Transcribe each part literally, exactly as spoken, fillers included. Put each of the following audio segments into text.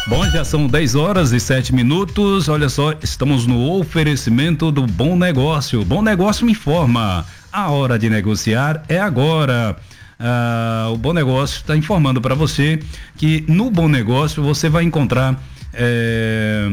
Bom, já são dez horas e sete minutos. Olha só, estamos no oferecimento do Bom Negócio. Bom Negócio me informa. A hora de negociar é agora. Ah, o Bom Negócio está informando para você que no Bom Negócio você vai encontrar. É,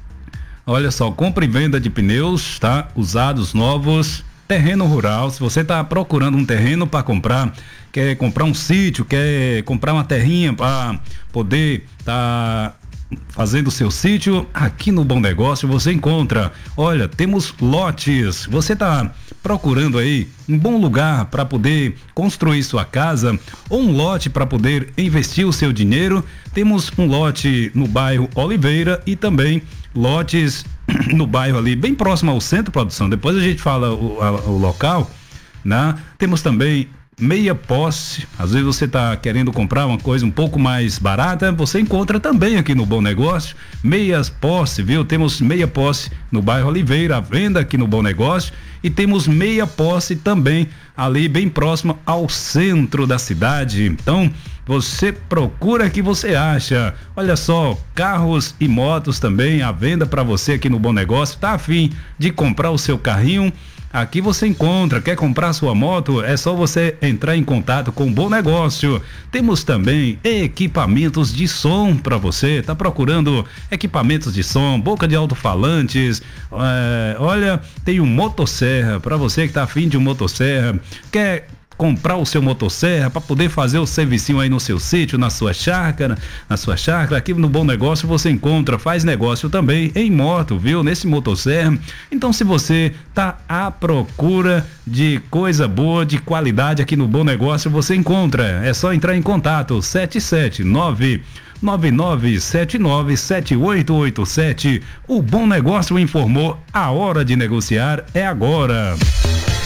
olha só, compra e venda de pneus, tá? Usados, novos. Terreno rural. Se você está procurando um terreno para comprar, quer comprar um sítio, quer comprar uma terrinha para poder estar tá fazendo o seu sítio, aqui no Bom Negócio você encontra. Olha, temos lotes. Você está procurando aí um bom lugar para poder construir sua casa ou um lote para poder investir o seu dinheiro? Temos um lote no bairro Oliveira e também lotes no bairro ali, bem próximo ao centro de produção. Depois a gente fala o, a, o local, né? Temos também meia posse. Às vezes você está querendo comprar uma coisa um pouco mais barata, você encontra também aqui no Bom Negócio, meias posse, viu? Temos meia posse no bairro Oliveira, à venda aqui no Bom Negócio, e temos meia posse também ali bem próximo ao centro da cidade. Então, você procura que você acha. Olha só, carros e motos também à venda para você aqui no Bom Negócio. Tá a fim de comprar o seu carrinho? Aqui você encontra. Quer comprar sua moto? É só você entrar em contato com o Bom Negócio. Temos também equipamentos de som para você. Tá procurando equipamentos de som, boca de alto-falantes? É, olha, tem um motosserra para você que tá afim de um motosserra. Quer comprar o seu motosserra para poder fazer o servicinho aí no seu sítio, na sua chácara, na sua chácara? Aqui no Bom Negócio você encontra, faz negócio também em moto, viu? Nesse motosserra. Então, se você tá à procura de coisa boa, de qualidade aqui no Bom Negócio, você encontra. É só entrar em contato sete sete nove nove nove sete nove sete oito oito sete. O Bom Negócio informou, a hora de negociar é agora.